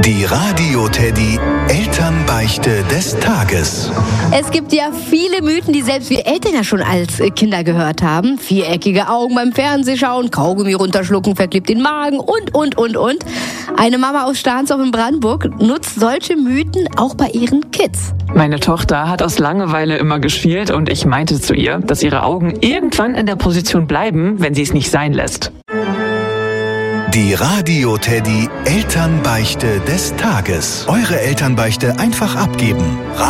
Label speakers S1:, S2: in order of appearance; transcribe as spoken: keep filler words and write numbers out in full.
S1: Die Radio Teddy Elternbeichte des Tages.
S2: Es gibt ja viele Mythen, die selbst wir Eltern ja schon als Kinder gehört haben. Viereckige Augen beim Fernsehschauen, Kaugummi runterschlucken, verklebt den Magen und, und, und, und. Eine Mama aus Stahnsdorf in Brandenburg nutzt solche Mythen auch bei ihren Kids.
S3: Meine Tochter hat aus Langeweile immer geschielt und ich meinte zu ihr, dass ihre Augen irgendwann in der Position bleiben, wenn sie es nicht sein lässt.
S1: Die Radio Teddy Elternbeichte des Tages. Eure Elternbeichte einfach abgeben.